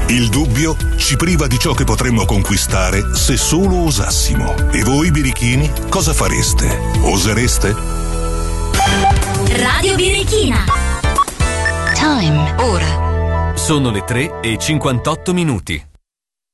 Il dubbio ci priva di ciò che potremmo conquistare se solo osassimo. E voi, birichini, cosa fareste? Osereste? Radio Birichina. Time, ora. Sono le 3:58.